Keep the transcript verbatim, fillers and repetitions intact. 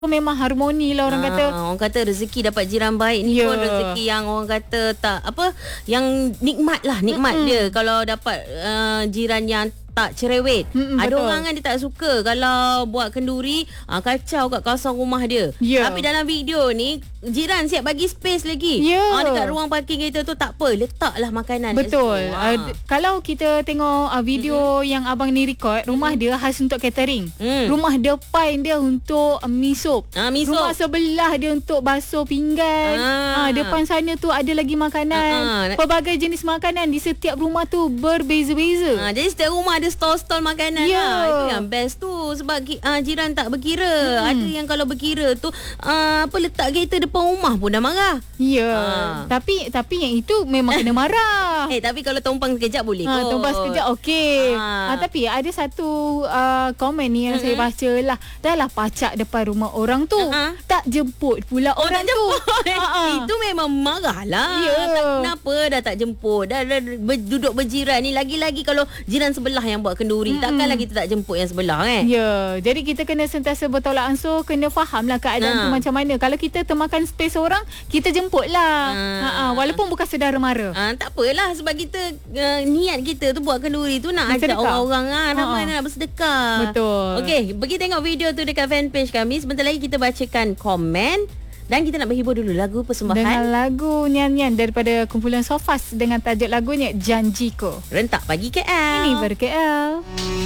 memang harmoni lah orang Ah, kata. orang kata rezeki dapat jiran baik ni Ya. pun rezeki yang orang kata tak apa, yang nikmat lah, nikmat Mm-mm. dia kalau dapat uh, jiran yang tak cerewet. Mm-mm, Ada betul. orang kan dia tak suka kalau buat kenduri, uh, kacau kat kawasan rumah dia. Ya. Tapi dalam video ni jiran siap bagi space lagi. Ya. Ah, dekat ruang parking kereta tu tak apa, letaklah makanan. Betul. kat situ. Uh, d- kalau kita tengok uh, video mm-hmm. yang abang ni record, rumah mm-hmm. dia khas untuk catering. Mm. Rumah depan dia untuk uh, mi sup. Ah, mi sup. Rumah sebelah dia untuk basuh pinggan. Ah. Ah, depan sana tu ada lagi makanan. Ah, ah. Pelbagai jenis makanan di setiap rumah tu berbeza-beza. Ha, jadi setiap rumah ada stall-stall makanan Ya. lah. Itu yang best tu. Sebab uh, jiran tak berkira. Hmm. Ada yang kalau berkira tu uh, apa letak kereta depan rumah pun dah marah. Ya. Ah. Tapi tapi yang itu memang kena marah. Eh tapi kalau tumpang sekejap boleh Ha, kot. tumpang sekejap okey. Ah. Ha, tapi ada satu uh, komen ni yang mm-hmm. saya baca lah. Dah lah pacak depan rumah orang tu. Uh-huh. Tak jemput pula Oh, orang tak tu. jemput. Ha-ha. Itu memang marah lah. Ya. Tak, kenapa dah tak jemput? Dah, dah ber, duduk berjiran ni. Lagi-lagi kalau jiran sebelah yang buat kenduri. Mm-hmm. Takkanlah kita tak jemput yang sebelah kan? Ya, jadi kita kena sentiasa bertolak ansur, kena faham lah keadaan Ha. tu macam mana. Kalau kita termakan space orang, kita jemput lah. Ha. Ha-ha. Walaupun bukan saudara mara. Ah, tak apalah sebab kita uh, niat kita tu buat kenduri tu nak ajak Bersedekah. orang-orang ah, ramai Ha-ha. nak bersedekah. Betul. Okey, pergi tengok video tu dekat fanpage kami. Sebentar lagi kita bacakan komen dan kita nak berhibur dulu lagu persembahan Dengan lagu nyanyian daripada kumpulan Sofas dengan tajuk lagunya Janjiku. Rentak Pagi K L. Ini ber-K L.